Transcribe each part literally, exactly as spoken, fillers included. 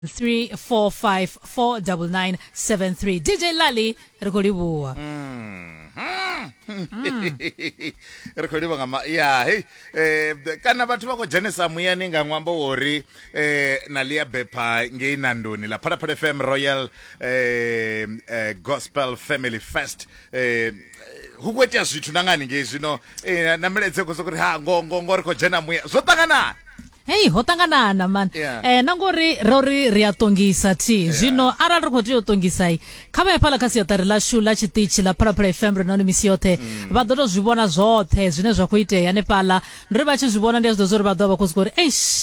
three four five four double nine seven three. D J Lali rekodiwa. Mm. Rekodiwa ngama yeah hey eh kana bathu bako Jenesa muyani nga ngwambo wori eh nalia bepa ngeinandoni la Phala Phala F M Royal eh, eh Gospel Family Fest eh hukwetia zwithu nangani ngezino eh nameletse kusokuri ha ngongo ngoriko jena muya zotangana. Hey, hotanganana man. Yeah. Eh nangori rori riatongisa ti. Yeah. Zino ara rokoti otongisai. Kama pala kasi yatarela shula chitichi la Phala Phala F M renoni misiote. Mm. Badodo zibona zote zine zwa kuite yane pala. Ndore bachi zibona ndia zozori badoba kuskori.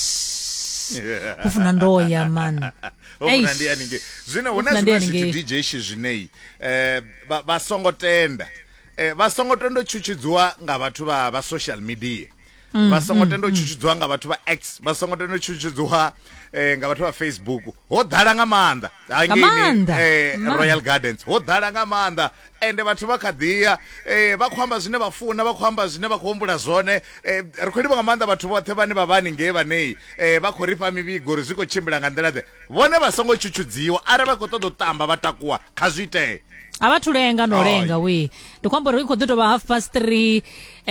Eish. Yeah. Kufuna ndoya man. Kufuna ndia ninge. Zino unazi D J shizhinei. Eh ba, ba songo tenda. Eh ba songo tendo chuchidzwa nga bathu ba ba social media. Mm, basongotendo mm, chuchidzwa nga bathu ba X basongotendo chuchidzwa eh nga bathu ba Facebook ho dala nga manda angeni eh Royal Gardens ho dala nga manda ende bathu bakadiya eh bakhwamba zwine bafuna bakhwamba zwine bakhombula zone eh rikhweli nga manda bathu bothe bane babani nge banei eh bakhoripa mibigo riziko chimbila nga ndela de bone basongo chuchidziwa ara bakotodo tamba batakuwa khazwite abatulenga nolenga we ndikwamba ri khodoto ba half past three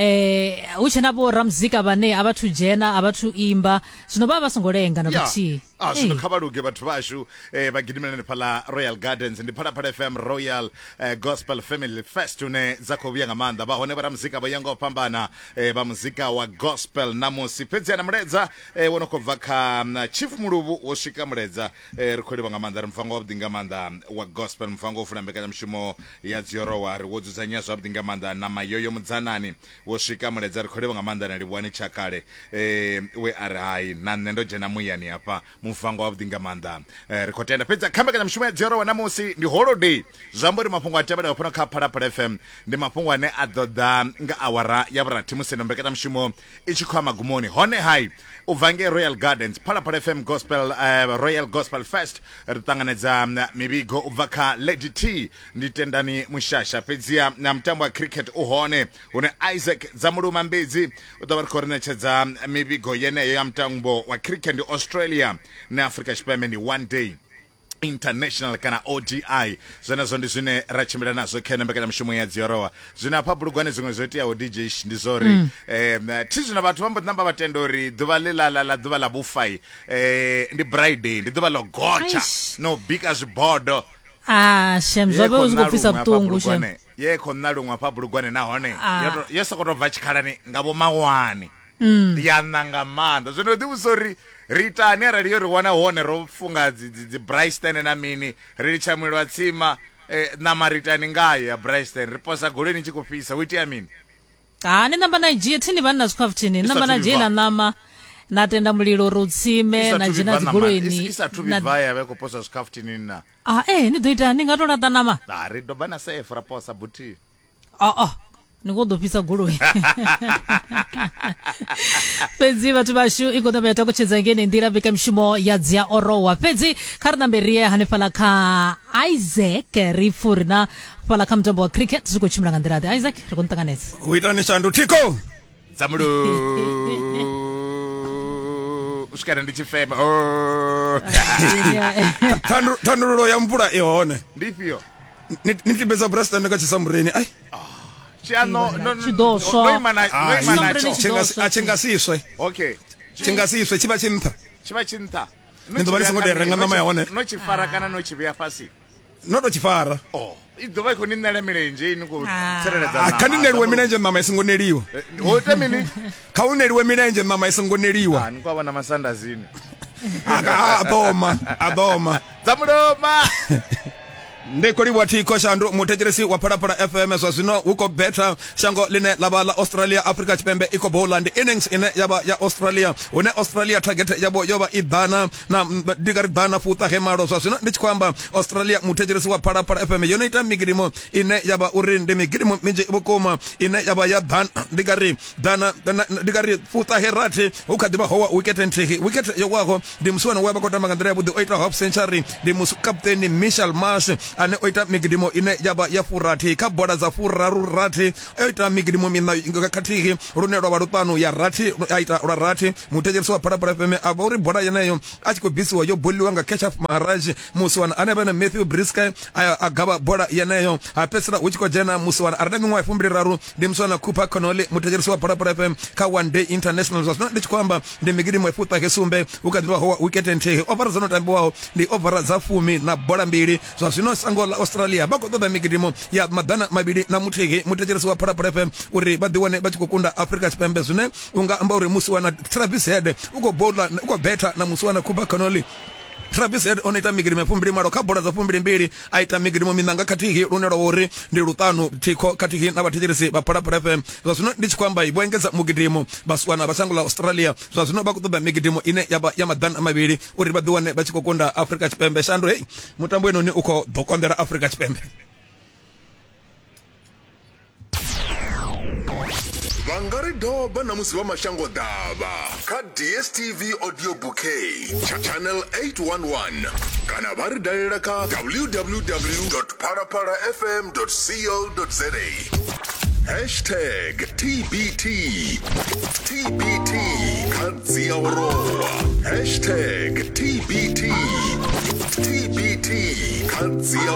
eh uchena bo ramzika bane abathu jena abathu imba zino baba songolenga nakuthi ah sino khabaluke bathu bashu eh bagidimela phala Royal Gardens ndi Phala Phala F M Royal eh, Gospel Family Fest une zakhobuya ngamanda bahone baramzika bayango phambana eh bamuzika wa gospel namusi phedzana mledza eh wonokobva kha Chief Mulubu woshika mledza eh rikholiwa ngamanda rimfango wabdinga manda wa gospel mfango ufuna mbekanya mshumo ya Ziorowa riwodzuzanya zwabdinga manda na mayoyo mudzanani woshika mledza rikholiwa ngamanda na liwani chakale eh we are hai na nendo jena muyani apa mfango wabdinga manda eh rikotenda pedza khambekanya mshumo ya Ziorowa namusi ndi holiday zambori mapungo atabada kupona kha Phala Phala F M ndi mapungo ane adoda nga awara ya brati museno mbekanya mshumo ichikwa magumoni hone hai uvange Royal Gardens Phala Phala F M Gospel uh, Royal Gospel Fest rutanganedza mibigo ubvaka Lady T nditendani mushasha pedzia na mtambo wa cricket uhone une Isaac Zamuluma Mbezi udabarikorinechedza mibigo yene ya mtambo wa cricket ndi Australia na Africa Chipembe ni one day international kana O D I zona zondi zine rachimira nazo kena mbekana mshumo ya Ziorowa zina pabulugwane zingwe zoti ya D J ndizori mm. eh tizina bathu bambo namba batendori duva lela la la duva la bufai eh ndi bride ndi duva lo gocha no big as bodo ah shem zobe uzikufisa butungu shem ye khonalo ngwa pabulugwane na hone ah. Yesa kotova chikhalani ngabo mawani mm. yananga manda zino ndi usori Rita ni radio ri wana hone ro funga dzi Bryston na mini ri chamwelwa tsima eh, na marita ningaye ya Bryston riposa goleni chikufisa witi ya mini ah ni namba na G thini bana squaftini namba na G na nama natenda mulilo rutsime na jina dzigoleni isa to be via beko posa squaftini na ah eh ni doita ninga tola tanama ah ri do bana safe raposa buti ah ah nikodo pisa goloi Pedzi vatu bashu ikoda beta kucheza ngene ndira beka mshumo ya Ziorowa pedzi karna beria hanefala ka Isaac rifurna pala kamtambo wa cricket zuko chimla ngandira Isaac rikontanganesa uitani chandu tiko Zamulu uskara ndi chifema oh tandu tandu ya mvula ione ndipio nitibeza brasta ndakachisamureni ai Chiano no no no mana no mana achengasiswe okay chengasiswe chiba chimpa chiba chinta ndo bali singo derenga mama yaone no chifara kana no chibya fasi no to chifara oh ido vai kuninela milenje inu tsereledza ah kanineliwe milenje mama isingoneliwa hote mini kauneliwe milenje mama isingoneliwa ah nikwa bana masanda zini aka adoma adoma Zamuloma ndekoli watiko shandu mutejeresi wa Phala Phala F M so zino uko better shango line laba la Australia Africa Chipembe iko Poland innings ine yaba ya Australia une Australia target yabo yoba idana na digari dana futa hemaro so zino ndichikwamba Australia mutejeresi wa Phala Phala F M yonita migirimo ine yaba urinde migirimo minje ibokoma ine yaba ya dan digari dana digari futa herate ukadiba howa wicket entry wicket yowako dimswana waba kota magandrea bu the eight half century dimus captain Michel Marsh ane oita migidimo ine yaba ya furathi kha boda za furaru rathi oita migidimo mina khathihi rune lwa lutanu ya rathi aita lwa rathi muthetshelesi wa Phalaphala F M aba uri boda yeneyo a tshi khou bisiwa yo boliwa nga Ketchup Maharaj musiwana ane bana Matthew Briska a gaba boda yeneyo a pesela hu tshi khou dzhena musiwana arina miṅwaha fumbili raru ndi musiwana Cooper Connolly muthetshelesi wa Phalaphala F M kha One Day International zwa zwino ndi tshi khou amba ndi migidimo efuta ke sumbe ukadhiwa ho wicket nthihi overa dzo no tambiwaho ndi overa dza fumi na bola mbili zwa zwino sango la Australia ba khou ṱoḓa migidimo ya madana mabili na muthihi muthetshelesi wa Phalaphala F M uri vha ḓi wane vha tshi khou kunda Africa Tshipembe zwine unga amba uri musi wana Travis Head uko bowler uko beta na musi wana Cooper Connolly. Travis Head onaita migidimo fumbili malo kha bola za fumbili mbili aita migidimo minanga khathihi lune lwa uri ndi lutanu thikho khathihi na vhathetshelesi vha Phalaphala F M zwa zwino ndi tshi khou amba vho engedza mugidimo vhasiwana vha shango la Australia zwa zwino vha khou ṱoḓa migidimo ine ya ya madana mavhili uri vha ḓi wane vha tshi khou kunda Africa Tshipembe Shandu hey mutambo enoni u khou ḓo konḓela Africa Tshipembe. Vangari doba na musi wa mashango dava ka D S T V audio bouquet cha channel eight one one kana vari dalela ka w w w dot phalaphala f m dot co dot za hashtag T B T T B T Kadzia Rowa hashtag T B T T B T Kadzia